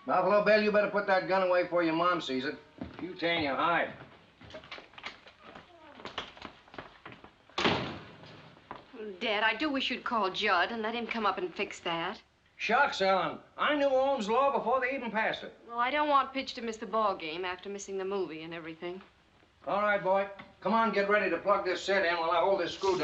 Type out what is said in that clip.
Buffalo Bill, you better put that gun away before your mom sees it. You tan your hide. Dad, I do wish you'd call Judd and let him come up and fix that. Shucks, Ellen. I knew Ohm's law before they even passed it. Well, I don't want Pitch to miss the ball game after missing the movie and everything. All right, boy. Come on, get ready to plug this set in while I hold this screw down.